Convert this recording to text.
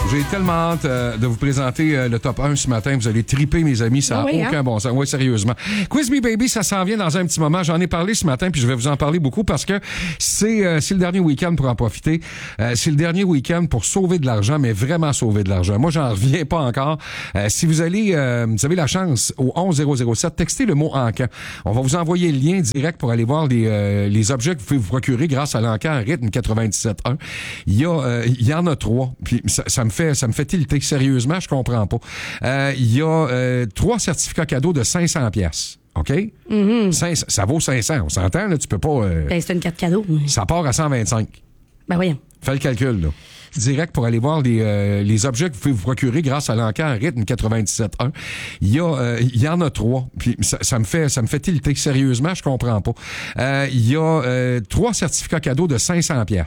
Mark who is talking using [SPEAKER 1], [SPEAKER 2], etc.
[SPEAKER 1] J'ai tellement hâte de vous présenter le top 1 ce matin. Vous allez triper, mes amis. Ça n'a aucun bon sens. Oui, sérieusement. Quiz Me Baby, ça s'en vient dans un petit moment. J'en ai parlé ce matin, puis je vais vous en parler beaucoup parce que c'est le dernier week-end pour en profiter. C'est le dernier week-end pour sauver de l'argent, mais vraiment sauver de l'argent. Moi, j'en reviens pas encore. Si vous allez, vous avez la chance, au 11007, textez le mot Encan. On va vous envoyer le lien direct pour aller voir les objets que vous pouvez vous procurer grâce à l'Encan Rythme 97.1. Il y en a 3. Puis ça me fait tilter. Sérieusement, je comprends pas. Il y a 3 certificats cadeaux de 500 pièces. OK? Mm-hmm. Ça vaut 500. On s'entend, là? Tu peux pas...
[SPEAKER 2] c'est une carte cadeau.
[SPEAKER 1] Ça part à 125.
[SPEAKER 2] Ben voyons.
[SPEAKER 1] Fais le calcul, là. Direct pour aller voir les objets que vous pouvez vous procurer grâce à l'Encan Rythme 97.1. Il y en a 3. Puis ça me fait tilter. Sérieusement, je comprends pas. Il y a 3 certificats cadeaux de 500 pièces.